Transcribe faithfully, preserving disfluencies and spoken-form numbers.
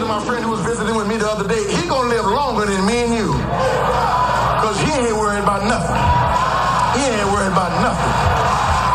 to my friend who was visiting with me the other day, he gonna live longer than me and you. Because he ain't worried about nothing. He ain't worried about nothing.